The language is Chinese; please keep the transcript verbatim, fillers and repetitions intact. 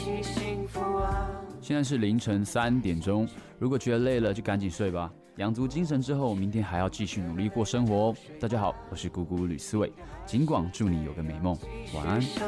起幸福啊。 现在是凌晨三点钟，如果觉得累了就赶紧睡吧，养足精神之后，明天还要继续努力过生活哦。大家好，我是姑姑吕思伟，尽管祝你有个美梦，晚安。